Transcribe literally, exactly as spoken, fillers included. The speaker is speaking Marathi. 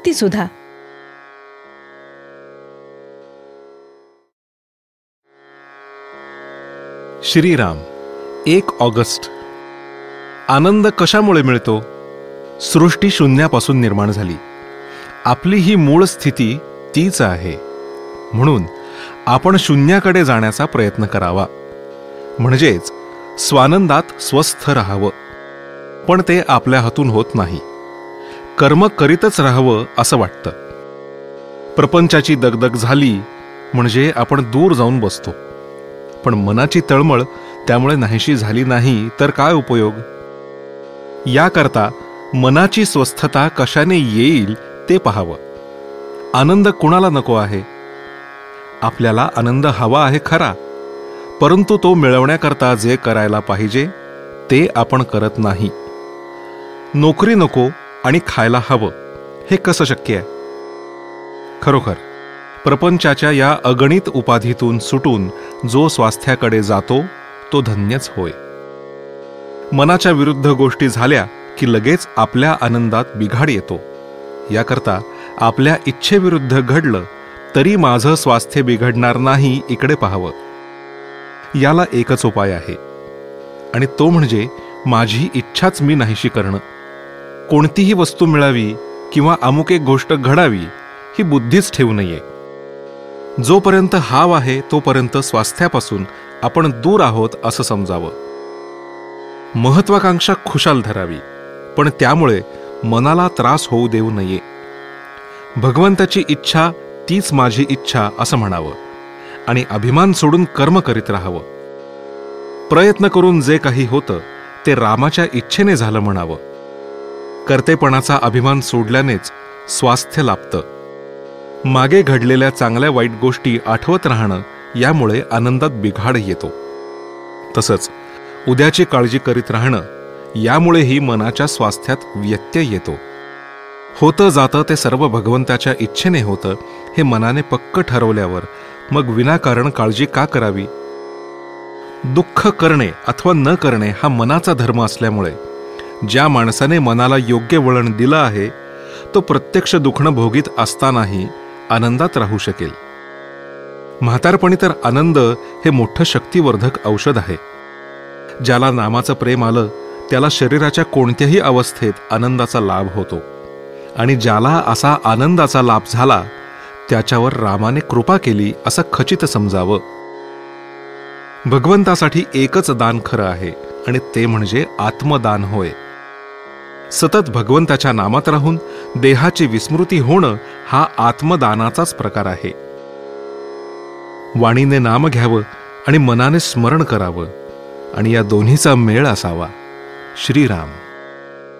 भक्तिसुधा. श्रीराम. एक ऑगस्ट. आनंद कशामुळे मिळतो? सृष्टी शून्यापासून निर्माण झाली. आपली ही मूळ स्थिती तीच आहे. म्हणून आपण शून्याकडे जाण्याचा प्रयत्न करावा, म्हणजेच स्वानंदात स्वस्थ राहावं. पण ते आपल्या हातून होत नाही. कर्म करीतच राहावं असं वाटतं. प्रपंचाची दगदग झाली म्हणजे आपण दूर जाऊन बसतो. पण मनाची तळमळ त्यामुळे नाहीशी झाली नाही तर काय उपयोग? याकरता मनाची स्वस्थता कशाने येईल ते पाहावं. आनंद कुणाला नको आहे? आपल्याला आनंद हवा आहे खरा, परंतु तो मिळवण्याकरता जे करायला पाहिजे ते आपण करत नाही. नोकरी नको आणि खायला हवं, हे कसं शक्य आहे? खरोखर प्रपंचाच्या या अगणित उपाधीतून सुटून जो स्वास्थ्याकडे जातो तो धन्यच होय. मनाच्या विरुद्ध गोष्टी झाल्या की लगेच आपल्या आनंदात बिघाड येतो. याकरता आपल्या इच्छेविरुद्ध घडलं तरी माझं स्वास्थ्य बिघडणार नाही इकडे पाहावं. याला एकच उपाय आहे, आणि तो म्हणजे माझी इच्छाच मी नाहीशी करणं. कोणतीही वस्तू मिळावी किंवा अमुक एक गोष्ट घडावी ही बुद्धीच ठेवू नये. जोपर्यंत हाव आहे तोपर्यंत स्वास्थ्यापासून आपण दूर आहोत असं समजावं. महत्वाकांक्षा खुशाल धरावी, पण त्यामुळे मनाला त्रास होऊ देऊ नये. भगवंताची इच्छा तीच माझी इच्छा असं म्हणावं आणि अभिमान सोडून कर्म करीत राहावं. प्रयत्न करून जे काही होतं ते रामाच्या इच्छेने झालं म्हणावं. कर्तेपणाचा अभिमान सोडल्यानेच स्वास्थ्य लाभतं. मागे घडलेल्या चांगल्या वाईट गोष्टी आठवत राहणं यामुळे आनंदात बिघाड येतो. तसंच उद्याची काळजी करीत राहणं यामुळेही मनाच्या स्वास्थ्यात व्यत्यय येतो. होतं जातं ते सर्व भगवंताच्या इच्छेने होतं हे मनाने पक्क ठरवल्यावर मग विनाकारण काळजी का करावी? दुःख करणे अथवा न करणे हा मनाचा धर्म असल्यामुळे ज्या माणसाने मनाला योग्य वळण दिलं आहे तो प्रत्यक्ष दुखणं भोगीत असतानाही आनंदात राहू शकेल. म्हातारपणी तर आनंद हे मोठं शक्तिवर्धक औषध आहे. ज्याला नामाचं प्रेम आलं त्याला शरीराच्या कोणत्याही अवस्थेत आनंदाचा लाभ होतो, आणि ज्याला असा आनंदाचा लाभ झाला त्याच्यावर रामाने कृपा केली असं खचित समजावं. भगवंतासाठी एकच दान खरं आहे, आणि ते म्हणजे आत्मदान होय. सतत भगवंताच्या नामात राहून देहाची विस्मृती होणं हा आत्मदानाचाच प्रकार आहे. वाणीने नाम घ्यावं आणि मनाने स्मरण करावं, आणि या दोन्हीचा मेळ असावा. श्रीराम.